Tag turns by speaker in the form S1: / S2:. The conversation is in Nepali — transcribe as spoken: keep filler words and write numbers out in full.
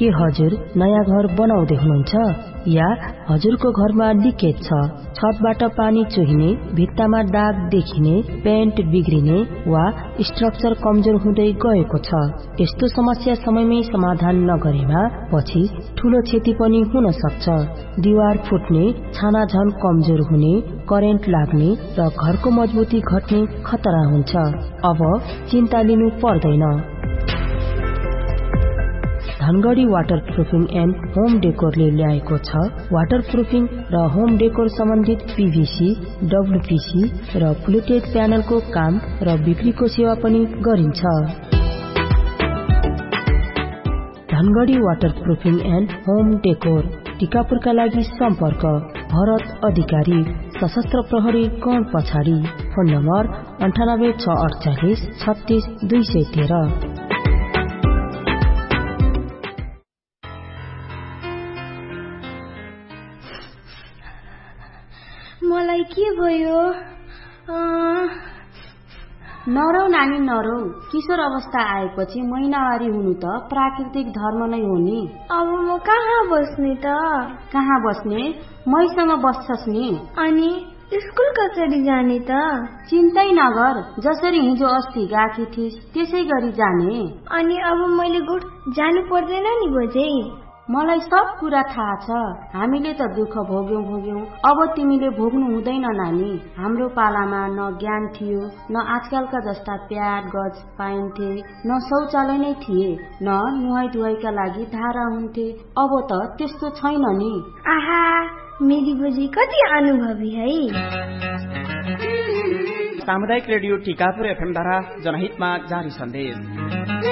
S1: के हजुर नयाँ घर बनाउँदै हुनुहुन्छ या हजुरको घरमा लिकेज छ, छतबाट पानी चुहिने, भित्तामा दाग देखिने, पेन्ट बिग्रिने वा स्ट्रक्चर कमजोर हुँदै गएको छ? यस्तो समस्या समयमै समाधान नगरेमा पछि ठूलो क्षति पनि हुन सक्छ। दिवार फुट्ने, छाना झन कमजोर हुने, करेन्ट लाग्ने र घरको मजबुती घट्ने खतरा हुन्छ। अब चिन्ता लिनु पर्दैन। धनगढी वाटरप्रुफिङ एन्ड होम डेकोरले ल्याएको छ वाटरप्रुफिङ र होम डेकोर सम्बन्धित पीभीसी, डब्ल्यूपीसी र प्लेटेड प्यानलको काम र बिक्रीको सेवा पनि गरिन्छ। धनगढी वाटरप्रुफिङ एन्ड होम डेकोर, टिकापुरका लागि सम्पर्क भरत अधिकारी, सशस्त्र प्रहरी गण पछाडि। फोन नम्बर अन्ठानब्बे छ अडचालिस छत्तीस दुई सय तेह्र।
S2: मलाई के भयो?
S3: नरौ नानी नरौ, किशोर अवस्था आएपछि महिनावारी हुनु त प्राकृतिक धर्म नै हो नि।
S2: अब म कहाँ बस्ने त?
S3: कहाँ बस्ने? मैसँग बस्छस् नि।
S2: अनि स्कुल कसरी जाने त?
S3: चिन्तै नगर, जसरी हिजो अस्ति गएकी थिइस् त्यसै गरी जाने।
S2: अनि अब मैले गुठ जानु पर्दैन नि बजे?
S3: मलाई सब कुरा थाहा छ। हामीले त दुःख भोग्यौं भोग्यौं, अब तिमीले भोग्नु हुँदैन नानी। हाम्रो पालामा न ज्ञान थियो, न आजकलका जस्ता प्याड गज पाइन्थे, न शौचालय नै थिए, न नुहाई धुवाईका लागि धारा हुन्थे। अब त त्यस्तो छैन नि।
S2: आहा, मेरी बुझी कति अनुभवी है।
S4: सामुदायिक रेडियो टिकापुर एफएम द्वारा जनहितमा जारी सन्देश।